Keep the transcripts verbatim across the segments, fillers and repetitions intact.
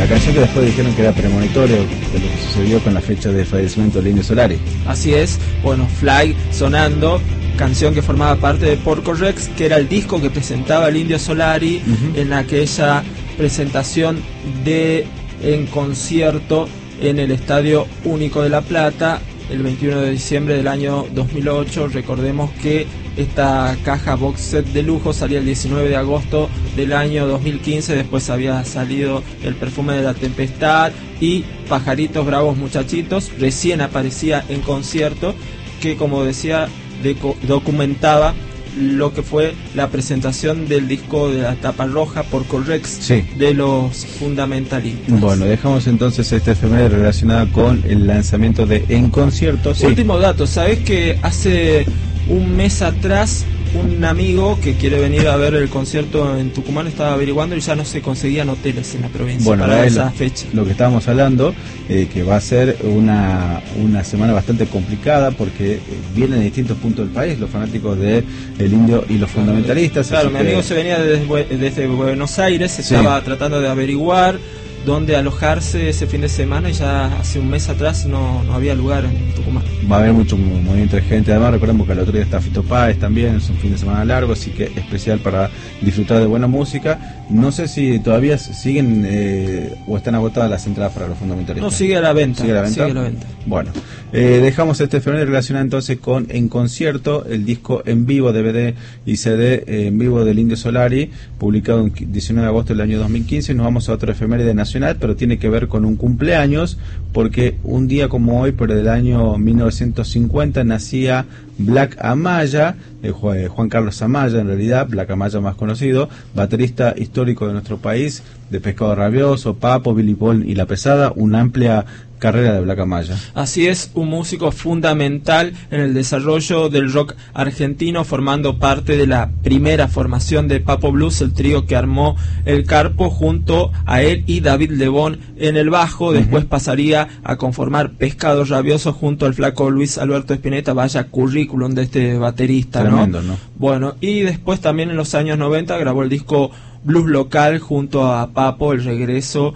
la canción que después dijeron que era premonitorio de lo que sucedió con la fecha de fallecimiento del Indio Solari. Así es, bueno, Fly sonando, canción que formaba parte de Porco Rex, que era el disco que presentaba el Indio Solari uh-huh. en aquella presentación de en concierto en el Estadio Único de La Plata el veintiuno de diciembre del año dos mil ocho. Recordemos que esta caja box set de lujo salía el diecinueve de agosto del año dos mil quince, después había salido El Perfume de la Tempestad y Pajaritos Bravos Muchachitos, recién aparecía en concierto, que como decía deco- documentaba lo que fue la presentación del disco de la tapa roja por Correx sí. de los Fundamentalistas. Bueno, dejamos entonces esta efeméride relacionada con el lanzamiento de En Concierto. Sí. Último dato, ¿sabés que hace un mes atrás un amigo que quiere venir a ver el concierto en Tucumán estaba averiguando y ya no se conseguían hoteles en la provincia bueno, para esa lo, fecha? Lo que estábamos hablando, eh, que va a ser una, una semana bastante complicada porque eh, vienen de distintos puntos del país los fanáticos de El Indio y los Fundamentalistas. Claro, mi que... amigo se venía desde, desde Buenos Aires, sí. estaba tratando de averiguar dónde alojarse ese fin de semana y ya hace un mes atrás no, no había lugar en Tucumán. Va a haber mucho movimiento de gente, además recordemos que el otro día está Fito Páez también, es un fin de semana largo, así que especial para disfrutar de buena música. No sé si todavía siguen eh, o están agotadas las entradas para los Fundamentalistas. No, sigue a la venta. ¿Sigue a la venta? Sigue a la venta. Bueno, eh, dejamos este efeméride relacionado entonces con En Concierto, el disco en vivo, D V D y C D eh, en vivo del Indio Solari, publicado el diecinueve de agosto del año dos mil quince. Nos vamos a otro efeméride nacional, pero tiene que ver con un cumpleaños, porque un día como hoy, pero del año mil novecientos cincuenta, nacía Black Amaya, eh, Juan Carlos Amaya en realidad, Black Amaya más conocido, baterista histórico de nuestro país, de Pescado Rabioso, Papo, Billy Paul y La Pesada, una amplia carrera de Black Amaya. Así es, un músico fundamental en el desarrollo del rock argentino, formando parte de la primera formación de Papo Blues, el trío que armó El Carpo junto a él y David Lebón en el bajo. Después uh-huh. pasaría a conformar Pescado Rabioso junto al flaco Luis Alberto Spinetta. Vaya currículum de este baterista. Tremendo, ¿no? ¿no? Bueno, y después también en los años noventa grabó el disco Blues Local junto a Papo, el regreso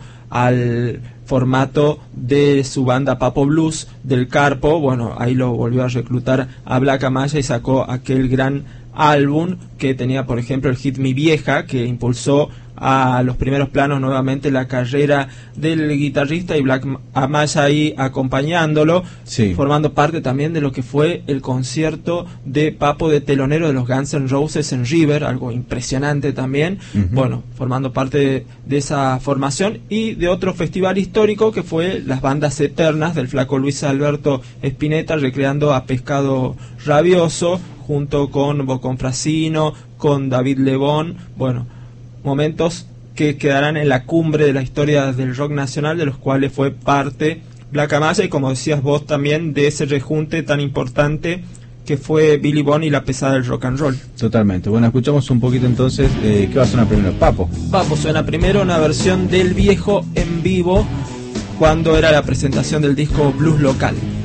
al formato de su banda Papo Blues del Carpo. Bueno, ahí lo volvió a reclutar a Black Amaya y sacó aquel gran álbum que tenía, por ejemplo, el hit Mi Vieja, que impulsó a los primeros planos nuevamente la carrera del guitarrista, y Black Amaya ahí acompañándolo, sí. formando parte también de lo que fue el concierto de Papo de telonero de los Guns N' Roses en River, algo impresionante también. Uh-huh. Bueno, formando parte de, de esa formación y de otro festival histórico que fue Las Bandas Eternas del flaco Luis Alberto Spinetta, recreando a Pescado Rabioso junto con Bocón Frasino, con David Lebón. Bueno, momentos que quedarán en la cumbre de la historia del rock nacional, de los cuales fue parte Black Amaya, y como decías vos también, de ese rejunte tan importante que fue Billy Bond y La Pesada del rock and roll. Totalmente. Bueno, escuchamos un poquito entonces, eh, ¿qué va a sonar primero? Papo. Papo suena primero, una versión del Viejo en vivo, cuando era la presentación del disco Blues Local.